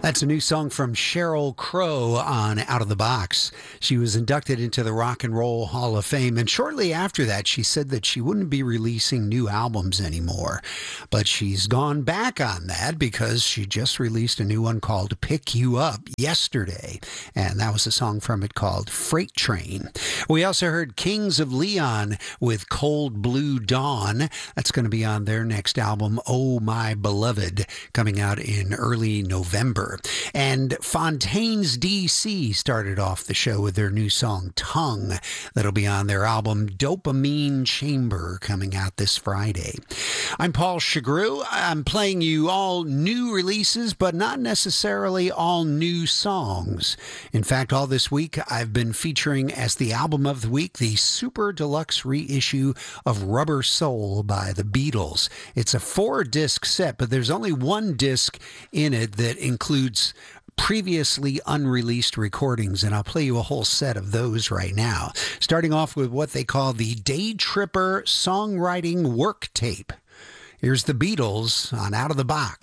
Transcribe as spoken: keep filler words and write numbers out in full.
That's a new song from Sheryl Crow on Out of the Box. She was inducted into the Rock and Roll Hall of Fame, and shortly after that, she said that she wouldn't be releasing new albums anymore. But she's gone back on that because she just released a new one called Pick You Up yesterday, and that was a song from it called Freight Train. We also heard Kings of Leon with Cold Blue Dawn. That's going to be on their next album, Oh My Beloved, coming out in early November. And Fontaines D C started off the show with their new song, Tongue. That'll be on their album, Dopamine Chamber, coming out this Friday. I'm Paul Chagru. I'm playing you all new releases, but not necessarily all new songs. In fact, all this week, I've been featuring as the album of the week, the super deluxe reissue of Rubber Soul by the Beatles. It's a four-disc set, but there's only one disc in it that includes previously unreleased recordings, and I'll play you a whole set of those right now. Starting off with what they call the Day Tripper Songwriting Work Tape. Here's the Beatles on Out of the Box.